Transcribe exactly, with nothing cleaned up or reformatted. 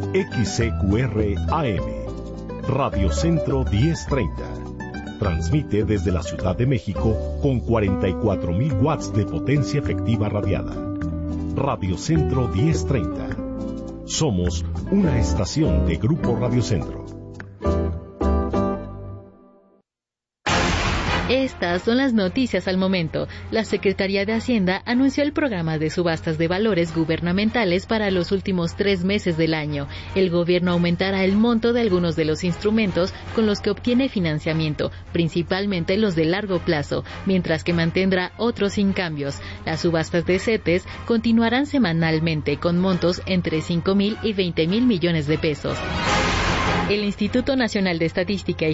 X C Q R A M, Radio Centro diez treinta. Transmite desde la Ciudad de México con cuarenta y cuatro mil watts de potencia efectiva radiada. Radio Centro diez treinta. Somos una estación de Grupo Radio Centro. Estas son las noticias al momento. La Secretaría de Hacienda anunció el programa de subastas de valores gubernamentales para los últimos tres meses del año. El gobierno aumentará el monto de algunos de los instrumentos con los que obtiene financiamiento, principalmente los de largo plazo, mientras que mantendrá otros sin cambios. Las subastas de CETES continuarán semanalmente con montos entre cinco mil y veinte mil millones de pesos. El Instituto Nacional de Estadística y